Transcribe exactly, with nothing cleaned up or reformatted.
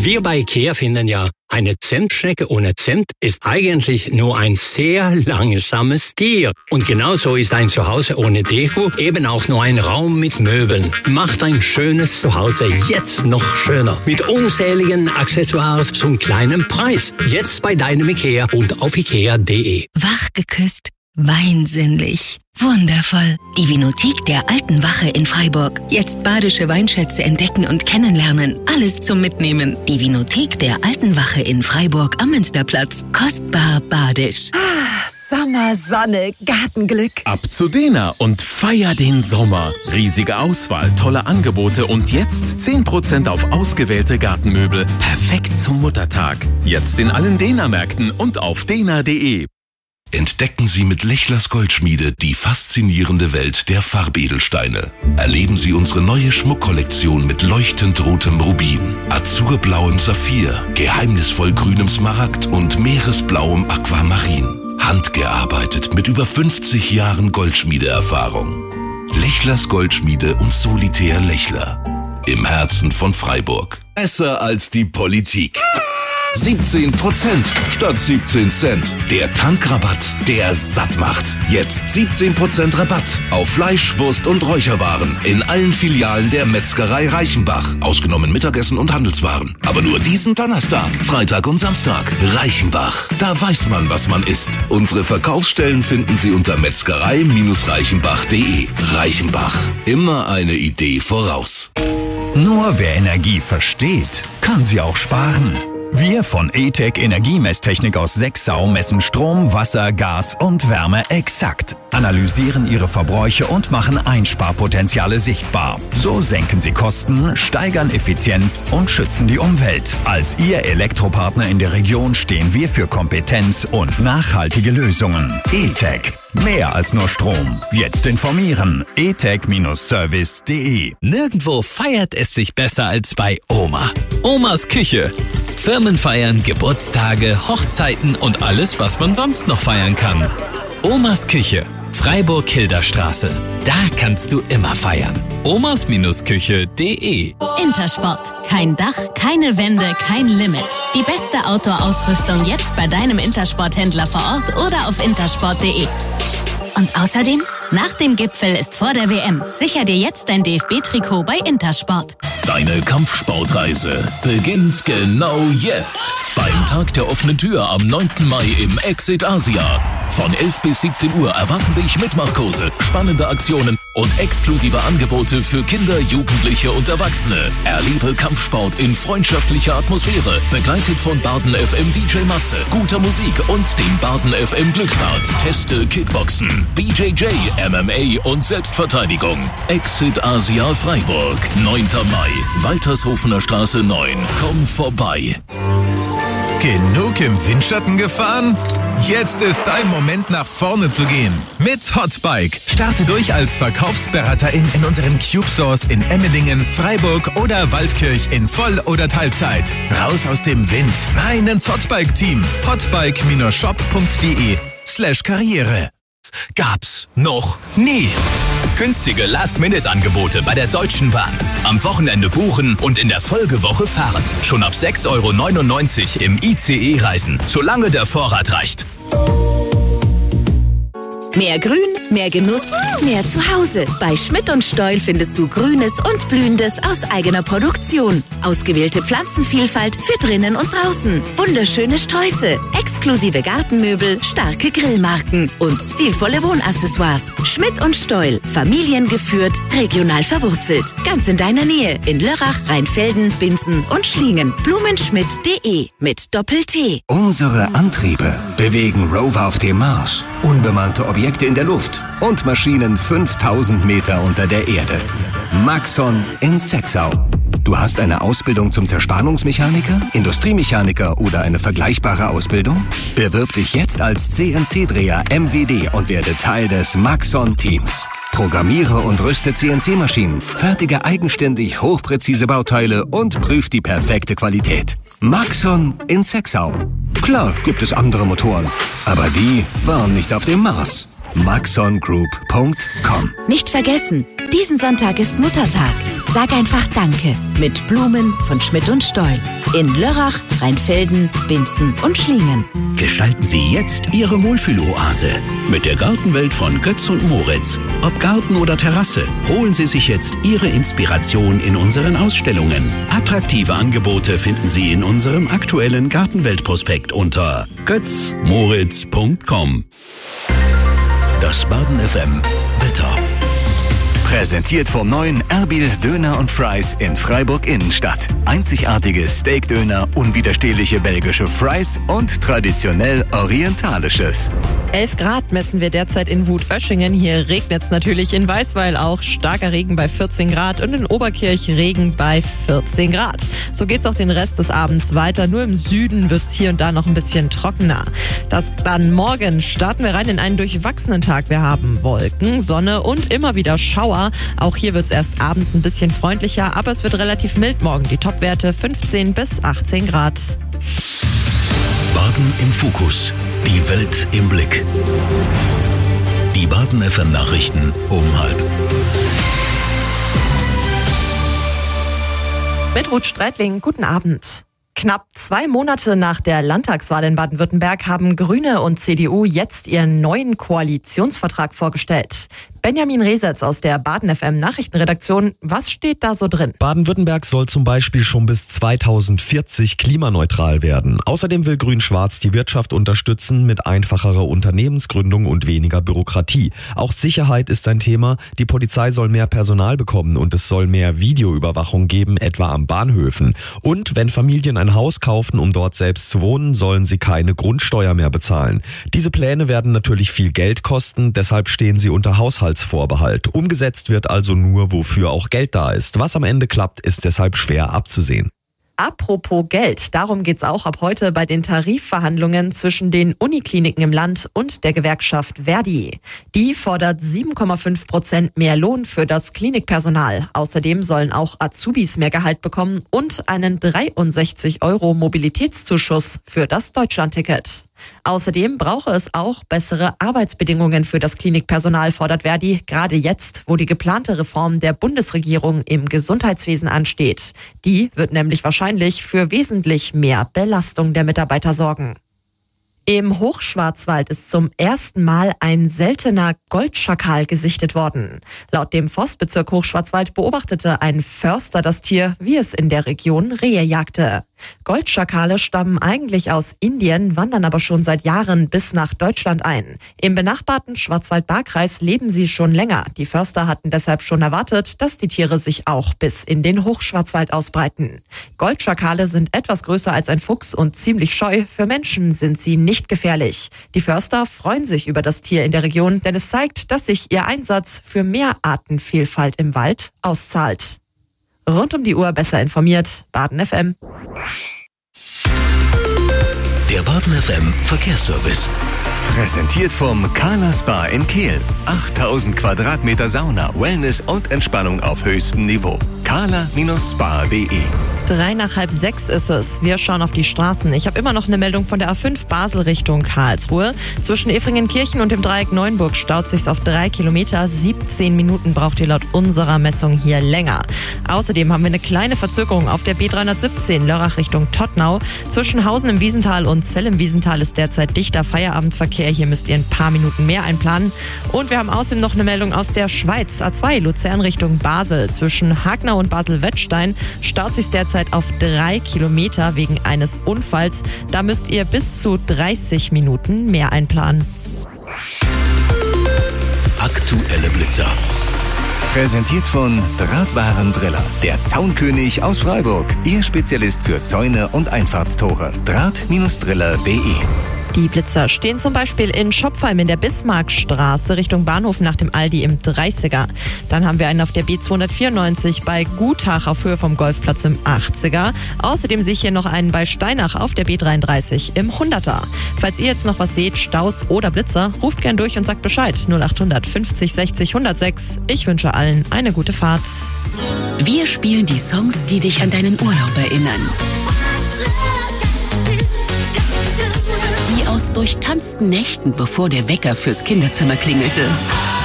Wir bei IKEA finden ja, eine Zentschnecke ohne Zent ist eigentlich nur ein sehr langsames Tier. Und genauso ist ein Zuhause ohne Deko eben auch nur ein Raum mit Möbeln. Macht ein schönes Zuhause jetzt noch schöner. Mit unzähligen Accessoires zum kleinen Preis. Jetzt bei deinem IKEA und auf ikea punkt de. Wach geküsst, weinsinnlich, wundervoll. Die Vinothek der Alten Wache in Freiburg. Jetzt badische Weinschätze entdecken und kennenlernen. Alles zum Mitnehmen. Die Vinothek der Alten Wache in Freiburg am Münsterplatz. Kostbar badisch. Ah, Sommer, Sonne, Gartenglück. Ab zu Dena und feier den Sommer. Riesige Auswahl, tolle Angebote und jetzt zehn Prozent auf ausgewählte Gartenmöbel. Perfekt zum Muttertag. Jetzt in allen Dena-Märkten und auf dena punkt de. Entdecken Sie mit Lechlers Goldschmiede die faszinierende Welt der Farbedelsteine. Erleben Sie unsere neue Schmuckkollektion mit leuchtend rotem Rubin, azurblauem Saphir, geheimnisvoll grünem Smaragd und meeresblauem Aquamarin. Handgearbeitet mit über fünfzig Jahren Goldschmiedeerfahrung. Lechlers Goldschmiede und Solitär Lechler. Im Herzen von Freiburg. Besser als die Politik. siebzehn Prozent statt siebzehn Cent. Der Tankrabatt, der satt macht. Jetzt siebzehn Prozent Rabatt auf Fleisch, Wurst und Räucherwaren in allen Filialen der Metzgerei Reichenbach. Ausgenommen Mittagessen und Handelswaren. Aber nur diesen Donnerstag, Freitag und Samstag. Reichenbach, da weiß man, was man isst. Unsere Verkaufsstellen finden Sie unter metzgerei reichenbach punkt de. Reichenbach, immer eine Idee voraus. Nur wer Energie versteht, kann sie auch sparen. Wir von E-Tech Energiemesstechnik aus Sechsau messen Strom, Wasser, Gas und Wärme exakt, analysieren Ihre Verbräuche und machen Einsparpotenziale sichtbar. So senken Sie Kosten, steigern Effizienz und schützen die Umwelt. Als Ihr Elektropartner in der Region stehen wir für Kompetenz und nachhaltige Lösungen. E-Tech. Mehr als nur Strom. Jetzt informieren. e tech Service punkt de. Nirgendwo feiert es sich besser als bei Oma. Omas Küche. Firmen feiern Geburtstage, Hochzeiten und alles, was man sonst noch feiern kann. Omas Küche. Freiburg-Hilderstraße. Da kannst du immer feiern. omas Küche punkt de. Intersport. Kein Dach, keine Wände, kein Limit. Die beste Outdoor-Ausrüstung jetzt bei deinem Intersport-Händler vor Ort oder auf intersport punkt de. Und außerdem, nach dem Gipfel ist vor der W M. Sicher dir jetzt dein D F B-Trikot bei Intersport. Deine Kampfsportreise beginnt genau jetzt. Beim Tag der offenen Tür am neunten Mai im Exit Asia. Von elf bis siebzehn Uhr erwarten dich Mitmachkurse, spannende Aktionen und exklusive Angebote für Kinder, Jugendliche und Erwachsene. Erlebe Kampfsport in freundschaftlicher Atmosphäre, begleitet von Baden F M D J Matze, guter Musik und dem Baden F M Glücksrad. Teste Kickboxen, B J J, M M A und Selbstverteidigung. Exit Asia Freiburg, neunter Mai, Waltershofener Straße neun. Komm vorbei. Genug im Windschatten gefahren? Jetzt ist dein Moment, nach vorne zu gehen. Mit Hotbike. Starte durch als Verkaufsberaterin in unseren Cube Stores in Emmendingen, Freiburg oder Waldkirch in Voll- oder Teilzeit. Raus aus dem Wind, rein ins Hotbike-Team. hotbike shop punkt de slash Karriere. Gab's noch nie. Günstige Last-Minute-Angebote bei der Deutschen Bahn. Am Wochenende buchen und in der Folgewoche fahren. Schon ab sechs Euro neunundneunzig im I C E reisen, solange der Vorrat reicht. Mehr Grün, mehr Genuss, mehr Zuhause. Bei Schmidt und Steul findest du Grünes und Blühendes aus eigener Produktion. Ausgewählte Pflanzenvielfalt für drinnen und draußen. Wunderschöne Sträuße, exklusive Gartenmöbel, starke Grillmarken und stilvolle Wohnaccessoires. Schmidt und Steul, familiengeführt, regional verwurzelt. Ganz in deiner Nähe in Lörrach, Rheinfelden, Binzen und Schlingen. blumenschmidt punkt de mit Doppel-T. Unsere Antriebe bewegen Rover auf dem Mars, unbemannte Objekte in der Luft und Maschinen fünftausend Meter unter der Erde. Maxon in Sechsau. Du hast eine Ausbildung zum Zerspannungsmechaniker, Industriemechaniker oder eine vergleichbare Ausbildung? Bewirb dich jetzt als C N C-Dreher M W D und werde Teil des Maxon-Teams. Programmiere und rüste C N C-Maschinen, fertige eigenständig hochpräzise Bauteile und prüf die perfekte Qualität. Maxon in Sechsau. Klar gibt es andere Motoren, aber die waren nicht auf dem Mars. maxon group punkt com. Nicht vergessen, diesen Sonntag ist Muttertag. Sag einfach Danke mit Blumen von Schmidt und Steul. In Lörrach, Rheinfelden, Binzen und Schlingen. Gestalten Sie jetzt Ihre Wohlfühloase mit der Gartenwelt von Götz und Moritz. Ob Garten oder Terrasse, holen Sie sich jetzt Ihre Inspiration in unseren Ausstellungen. Attraktive Angebote finden Sie in unserem aktuellen Gartenweltprospekt unter götz moritz punkt com. Das Baden F M Wetter. Präsentiert vom neuen Erbil Döner und Fries in Freiburg Innenstadt. Einzigartige Steakdöner, unwiderstehliche belgische Fries und traditionell orientalisches. elf Grad messen wir derzeit in Wutöschingen. Hier regnet es natürlich, in Weißweil auch. Starker Regen bei vierzehn Grad und in Oberkirch Regen bei vierzehn Grad. So geht's auch den Rest des Abends weiter. Nur im Süden wird's hier und da noch ein bisschen trockener. Das dann morgen starten wir rein in einen durchwachsenen Tag. Wir haben Wolken, Sonne und immer wieder Schauer. Auch hier wird es erst abends ein bisschen freundlicher, aber es wird relativ mild morgen. Die Topwerte fünfzehn bis achtzehn Grad. Baden im Fokus. Die Welt im Blick. Die Baden F M Nachrichten um halb. Mit Ruth Streitling, guten Abend. Knapp zwei Monate nach der Landtagswahl in Baden-Württemberg haben Grüne und C D U jetzt ihren neuen Koalitionsvertrag vorgestellt. Benjamin Resetz aus der Baden F M Nachrichtenredaktion. Was steht da so drin? Baden-Württemberg soll zum Beispiel schon bis zweitausendvierzig klimaneutral werden. Außerdem will Grün-Schwarz die Wirtschaft unterstützen mit einfacherer Unternehmensgründung und weniger Bürokratie. Auch Sicherheit ist ein Thema. Die Polizei soll mehr Personal bekommen und es soll mehr Videoüberwachung geben, etwa am Bahnhöfen. Und wenn Familien ein Haus kaufen, um dort selbst zu wohnen, sollen sie keine Grundsteuer mehr bezahlen. Diese Pläne werden natürlich viel Geld kosten, deshalb stehen sie unter Haushaltsvorbehalt. Umgesetzt wird also nur, wofür auch Geld da ist. Was am Ende klappt, ist deshalb schwer abzusehen. Apropos Geld, darum geht's auch ab heute bei den Tarifverhandlungen zwischen den Unikliniken im Land und der Gewerkschaft Verdi. Die fordert sieben Komma fünf Prozent mehr Lohn für das Klinikpersonal. Außerdem sollen auch Azubis mehr Gehalt bekommen und einen dreiundsechzig Euro Mobilitätszuschuss für das Deutschlandticket. Außerdem brauche es auch bessere Arbeitsbedingungen für das Klinikpersonal, fordert Verdi, gerade jetzt, wo die geplante Reform der Bundesregierung im Gesundheitswesen ansteht. Die wird nämlich wahrscheinlich für wesentlich mehr Belastung der Mitarbeiter sorgen. Im Hochschwarzwald ist zum ersten Mal ein seltener Goldschakal gesichtet worden. Laut dem Forstbezirk Hochschwarzwald beobachtete ein Förster das Tier, wie es in der Region Rehe jagte. Goldschakale stammen eigentlich aus Indien, wandern aber schon seit Jahren bis nach Deutschland ein. Im benachbarten Schwarzwald-Baar-Kreis leben sie schon länger. Die Förster hatten deshalb schon erwartet, dass die Tiere sich auch bis in den Hochschwarzwald ausbreiten. Goldschakale sind etwas größer als ein Fuchs und ziemlich scheu. Für Menschen sind sie nicht gefährlich. Die Förster freuen sich über das Tier in der Region, denn es zeigt, dass sich ihr Einsatz für mehr Artenvielfalt im Wald auszahlt. Rund um die Uhr besser informiert, Baden F M. Der Baden F M Verkehrsservice. Präsentiert vom Kala Spa in Kehl. achttausend Quadratmeter Sauna, Wellness und Entspannung auf höchstem Niveau. kala Spa punkt de. Drei nach halb sechs ist es. Wir schauen auf die Straßen. Ich habe immer noch eine Meldung von der A fünf Basel Richtung Karlsruhe. Zwischen Efringenkirchen und dem Dreieck Neuenburg staut sich's auf drei Kilometer. siebzehn Minuten braucht ihr laut unserer Messung hier länger. Außerdem haben wir eine kleine Verzögerung auf der B dreihundertsiebzehn Lörrach Richtung Tottnau. Zwischen Hausen im Wiesental und Zell im Wiesental ist derzeit dichter Feierabendverkehr. Hier müsst ihr ein paar Minuten mehr einplanen. Und wir haben außerdem noch eine Meldung aus der Schweiz. A zwei Luzern Richtung Basel. Zwischen Hagnau und Basel-Wettstein staut sich's derzeit auf drei Kilometer wegen eines Unfalls. Da müsst ihr bis zu dreißig Minuten mehr einplanen. Aktuelle Blitzer. Präsentiert von Drahtwarendriller, der Zaunkönig aus Freiburg. Ihr Spezialist für Zäune und Einfahrtstore. Draht Driller punkt de. Die Blitzer stehen zum Beispiel in Schopfheim in der Bismarckstraße Richtung Bahnhof nach dem Aldi im dreißiger. Dann haben wir einen auf der B zweihundertvierundneunzig bei Gutach auf Höhe vom Golfplatz im achtziger. Außerdem sehe ich hier noch einen bei Steinach auf der B dreiunddreißig im hunderter. Falls ihr jetzt noch was seht, Staus oder Blitzer, ruft gern durch und sagt Bescheid. null achthundert fünfzig sechzig hundertsechs. Ich wünsche allen eine gute Fahrt. Wir spielen die Songs, die dich an deinen Urlaub erinnern. Die aus aus durchtanzten Nächten, bevor der Wecker fürs Kinderzimmer klingelte.